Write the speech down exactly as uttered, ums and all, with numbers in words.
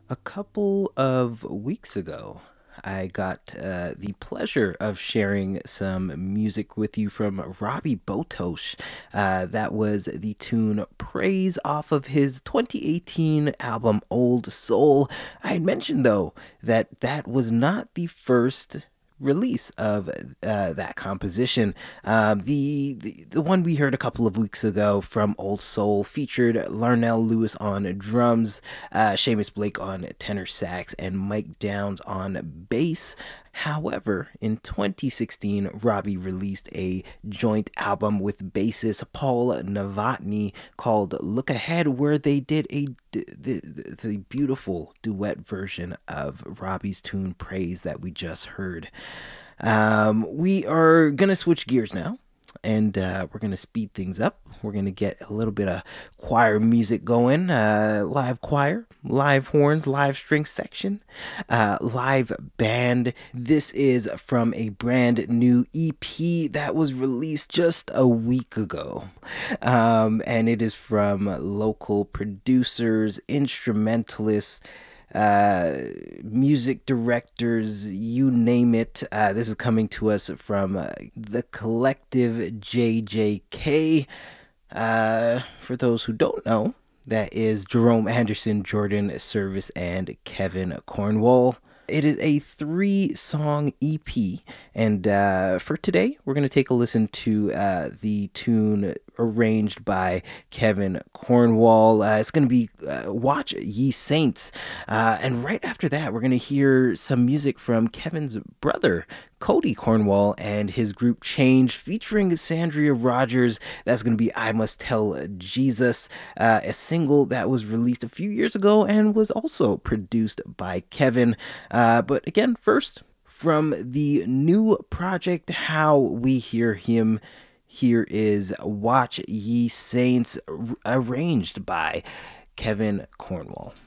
A couple of weeks ago, I got uh, the pleasure of sharing some music with you from Robbie Botosh. Uh, that was the tune Praise off of his twenty eighteen album Old Soul. I had mentioned, though, that that was not the first release of uh, that composition. Um, the, the the one we heard a couple of weeks ago from Old Soul featured Larnell Lewis on drums, uh, Seamus Blake on tenor sax, and Mike Downs on bass. However, in twenty sixteen, Robbie released a joint album with bassist Paul Novotny called Look Ahead, where they did a the, the, the beautiful duet version of Robbie's tune Praise that we just heard. Um, we are going to switch gears now and uh, we're going to speed things up. We're going to get a little bit of choir music going, uh, live choir, live horns, live string section, uh, live band. This is from a brand new E P that was released just a week ago. Um, and it is from local producers, instrumentalists, uh, music directors, you name it. Uh, this is coming to us from uh, the collective J J K. Uh, for those who don't know, that is Jerome Anderson, Jordan Service, and Kevin Cornwall. It is a three song E P, and uh, for today, we're going to take a listen to uh, the tune arranged by Kevin Cornwall. Uh, it's going to be uh, Watch Ye Saints, uh, and right after that, we're going to hear some music from Kevin's brother, Cody Cornwall, and his group Change, featuring Sandria Rogers. That's going to be I Must Tell Jesus, uh, a single that was released a few years ago and was also produced by Kevin. Uh, but again, first, from the new project, How We Hear Him, here is Watch Ye Saints, arranged by Kevin Cornwall.